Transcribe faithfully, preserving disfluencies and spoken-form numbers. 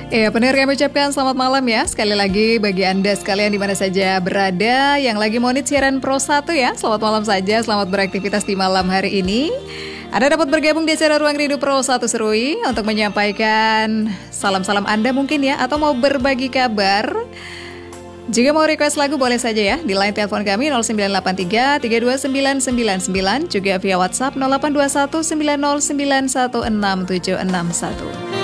Ya, pendengar kami ucapkan selamat malam ya. Sekali lagi bagi Anda sekalian di mana saja berada yang lagi monit siaran Pro satu ya. Selamat malam saja, selamat beraktivitas di malam hari ini. Anda dapat bergabung di acara Ruang Rindu Pro satu Serui untuk menyampaikan salam-salam Anda mungkin ya, atau mau berbagi kabar. Jika mau request lagu boleh saja ya di line telepon kami nol sembilan delapan tiga tiga dua sembilan sembilan sembilan, juga via WhatsApp nol delapan dua satu sembilan nol sembilan satu enam tujuh enam satu.